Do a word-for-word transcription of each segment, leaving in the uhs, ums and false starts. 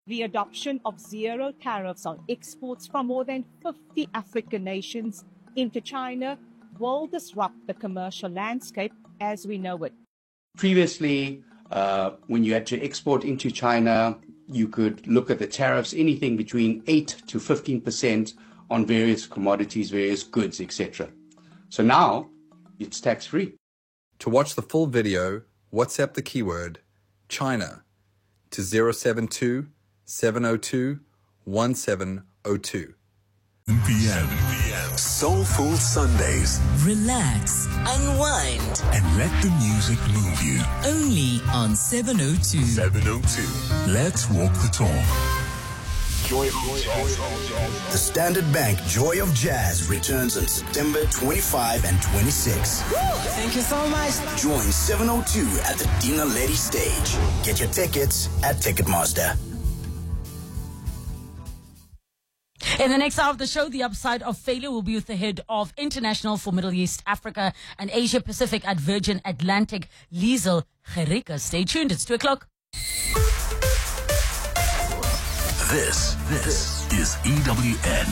The adoption of zero tariffs on exports from more than fifty African nations into China will disrupt the commercial landscape as we know it. Previously, uh, when you had to export into China, you could look at the tariffs, anything between eight to fifteen percent on various commodities, various goods, et cetera. So now it's tax-free. To watch the full video, WhatsApp the keyword China to zero seven two, seven zero two, one seven zero two. seven p m Soulful Sundays. Relax, unwind, and let the music move you. Only on seven oh two. seven oh two. Let's walk the talk. Joy of Jazz. The Standard Bank Joy of Jazz returns on September twenty-fifth and twenty-sixth. Thank you so much. Join seven oh two at the Dina Lady stage. Get your tickets at Ticketmaster. In the next hour of the show, the upside of failure will be with the head of International for Middle East, Africa and Asia Pacific at Virgin Atlantic, Liesel Gericke. Stay tuned. It's two o'clock. This, this is E W N.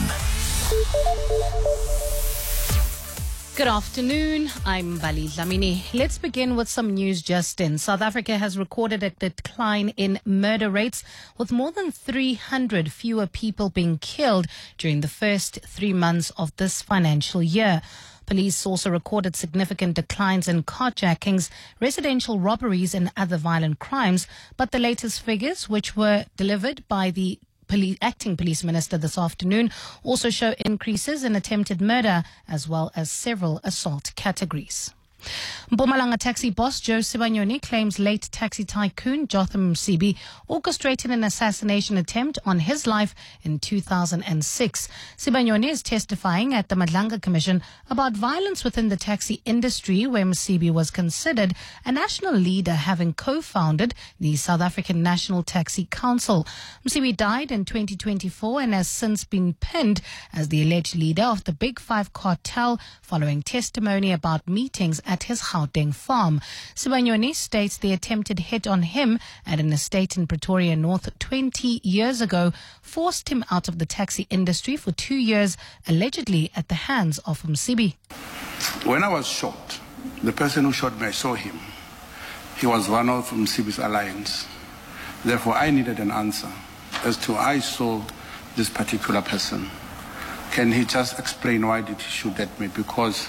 Good afternoon. I'm Bali Dlamini. Let's begin with some news just in. South Africa has recorded a decline in murder rates, with more than three hundred fewer people being killed during the first three months of this financial year. Police also recorded significant declines in carjackings, residential robberies and other violent crimes, but the latest figures, which were delivered by the Police, acting police minister this afternoon, also show increases in attempted murder as well as several assault categories. Mpumalanga taxi boss Joe Sibanyoni claims late taxi tycoon Jotham Msibi orchestrated an assassination attempt on his life in two thousand six. Sibanyoni is testifying at the Madlanga Commission about violence within the taxi industry, where Msibi was considered a national leader, having co-founded the South African National Taxi Council. Msibi died in twenty twenty-four and has since been pinned as the alleged leader of the Big Five cartel, following testimony about meetings at his Gauteng farm. Sibanyoni states the attempted hit on him at an estate in Pretoria North twenty years ago forced him out of the taxi industry for two years, allegedly at the hands of Msibi. When I was shot, the person who shot me, I saw him. He was one of Msibi's alliance. Therefore, I needed an answer as to I saw this particular person. Can he just explain why did he shoot at me? Because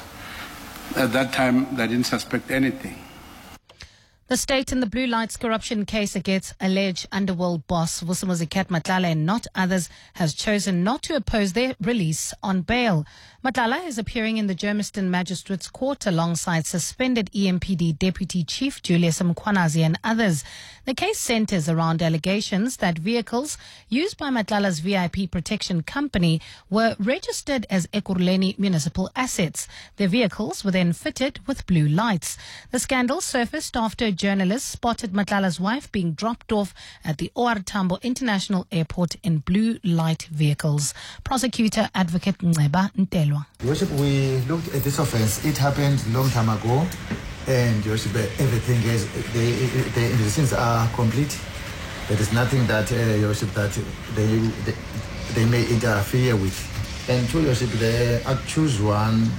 at that time, they didn't suspect anything. The state in the Blue Lights corruption case against alleged underworld boss Vusimuzi Matlala and not others has chosen not to oppose their release on bail. Matlala is appearing in the Germiston Magistrates Court alongside suspended E M P D Deputy Chief Julius Mkhwanazi and others. The case centers around allegations that vehicles used by Matlala's V I P protection company were registered as Ekurhuleni municipal assets. Their vehicles were then fitted with blue lights. The scandal surfaced after journalists spotted Matlala's wife being dropped off at the O R Tambo International Airport in blue light vehicles. Prosecutor Advocate Nceba Ntelwa. Your Worship, we looked at this offense. It happened long time ago, and Your Worship, everything is, the, the investigations are complete. There is nothing that, uh, Your Worship, that they, they, they may interfere with. And two, Your Worship, the accused one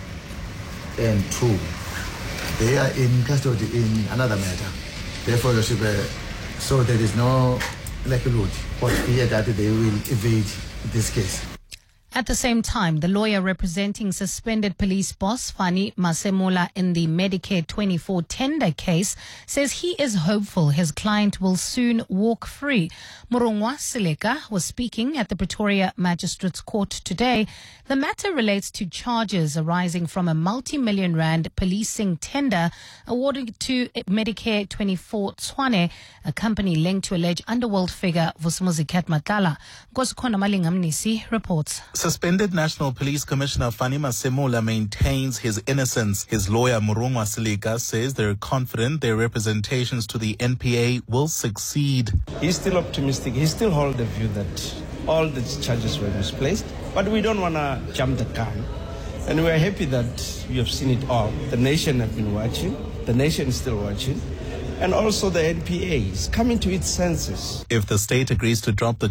and two, they are in custody in another matter. Therefore, Your Worship, uh, so there is no likelihood or fear that they will evade this case. At the same time, the lawyer representing suspended police boss Fani Masemola in the Medicare twenty-four tender case says he is hopeful his client will soon walk free. Murungwa Sileka was speaking at the Pretoria Magistrates Court today. The matter relates to charges arising from a multi-million rand policing tender awarded to Medicare twenty-four Tshwane, a company linked to alleged underworld figure Vusimuzi Matlala. Nkosikhona Malingamnisi reports. Suspended National Police Commissioner Fani Masemola maintains his innocence. His lawyer Murungwa Sileka says they're confident their representations to the N P A will succeed. He's still optimistic. He still holds the view that all the charges were misplaced, but we don't want to jump the gun. And we're happy that you have seen it all. The nation have been watching. The nation is still watching. And also the N P A is coming to its senses. If the state agrees to drop the